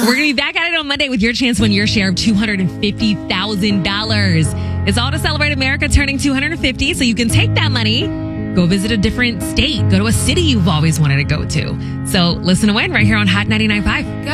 We're going to be back at it on Monday with your chance to win your share of $250,000. It's all to celebrate America turning 250, so you can take that money, go visit a different state, go to a city you've always wanted to go to. So listen to win right here on Hot 99.5.